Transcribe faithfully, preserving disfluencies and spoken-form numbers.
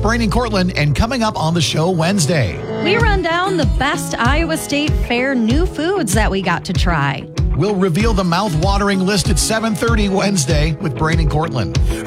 Brain and Cortland, and coming up on the show Wednesday. We run down the best Iowa State Fair new foods that we got to try. We'll reveal the mouth-watering list at seven thirty Wednesday with Brain and Cortland.